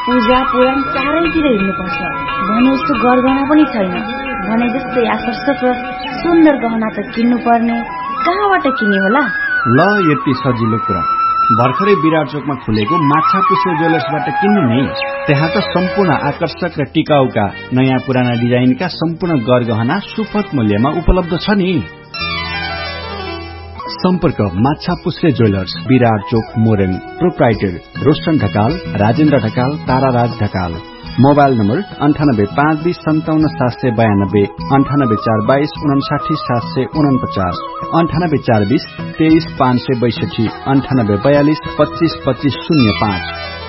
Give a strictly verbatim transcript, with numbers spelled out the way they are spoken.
पूजा पुराण चारैतिर हिँड्नुपर्छ भने यस्तो गरगहना पनि छैन। भने जस्तै आकर्षक र सुन्दर गहना त किन्नु पर्ने, कहाँबाट किन्ने होला? ल यति सजिलो कुरा, भर्खरै विराट चोकमा खुलेको माछा पुछ्रे ज्वेलर्सबाट किन्नु नि। त्यहाँ त सम्पूर्ण आकर्षक र टिकाउका नयाँ पुराना डिजाइनका सम्पूर्ण गरगहना सुपथ मूल्यमा उपलब्ध छ नि। सम्पर्क माछा पुछ्रे ज्वेलर्स, विराट चोक, मोरेङ। Proprietor Roshan Dhakal, Rajendra Dhakal, ताराराज Dhakal. Mobile number अन्ठानब्बे पाँच बीस सन्ताउन्न सात सय बयानब्बे, अन्ठानब्बे चार बाइस उनासाठी सात सय उनपचास, अन्ठानब्बे चार बीस तेइस पाँच सय बैसठी, अन्ठानब्बे बयालिस पच्चीस पच्चीस शून्य पाँच।